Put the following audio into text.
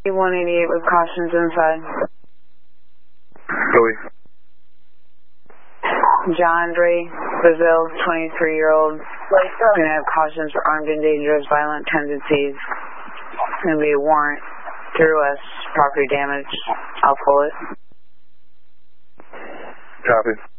188 with cautions inside. Joey. John Ray Brazil, 23-year-old. Going to have cautions for armed and dangerous violent tendencies. Going to be a warrant through us, property damage. I'll pull it. Copy.